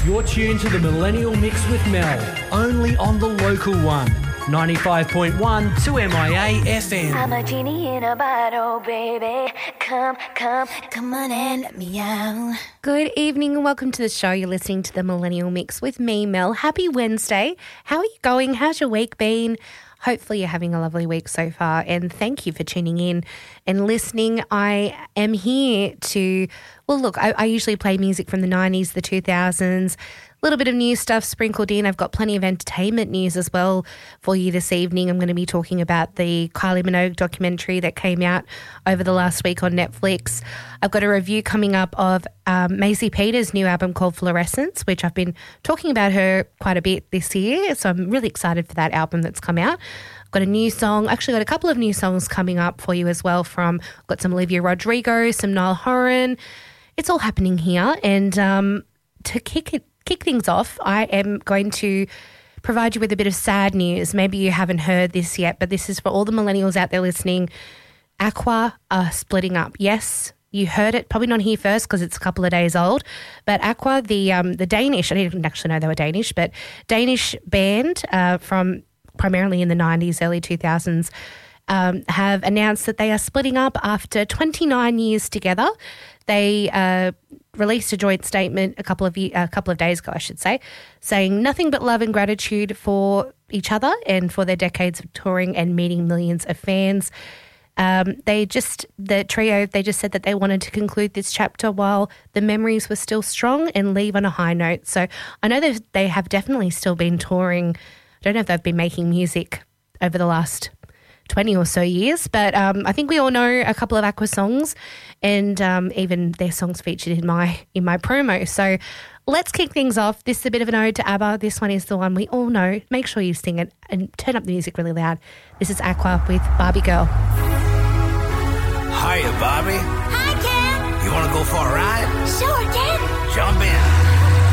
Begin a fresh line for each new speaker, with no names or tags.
You're tuned to the Millennial Mix with Mel, only on the local one, 95.1 2MIA FM.
I'm a genie in a bottle, baby. Come on and let me out.
Good evening and welcome to the show. You're listening to the Millennial Mix with me, Mel. Happy Wednesday. How are you going? How's your week been? Hopefully you're having a lovely week so far, and thank you for tuning in and listening. I am here to, well, look, I usually play music from the 90s, the 2000s, a little bit of new stuff sprinkled in. I've got plenty of entertainment news as well for you this evening. I'm going to be talking about the Kylie Minogue documentary that came out over the last week on Netflix. I've got a review coming up of Maisie Peters' new album called Fluorescence, which I've been talking about her quite a bit this year, so I'm really excited for that album that's come out. I've got a new song, actually got a couple of new songs coming up for you as well I've got some Olivia Rodrigo, some Niall Horan. It's all happening here, and to kick things off, I am going to provide you with a bit of sad news. Maybe you haven't heard this yet, but this is for all the millennials out there listening. Aqua are splitting up. Yes, you heard it, probably not here first because it's a couple of days old, but Aqua, the Danish, I didn't actually know they were Danish, but Danish band from primarily in the 90s, early 2000s, have announced that they are splitting up after 29 years together. They released a joint statement a couple of days ago, I should say, saying nothing but love and gratitude for each other and for their decades of touring and meeting millions of fans. The trio said that they wanted to conclude this chapter while the memories were still strong and leave on a high note. So I know they have definitely still been touring. I don't know if they've been making music over the last 20 or so years, but I think we all know a couple of Aqua songs, and even their songs featured in my promo. So let's kick things off. This is a bit of an ode to ABBA. This one is the one we all know. Make sure you sing it and turn up the music really loud. This is Aqua with Barbie Girl.
Hiya, Barbie.
Hi, Ken.
You want to go for a ride?
Sure, Ken.
Jump in.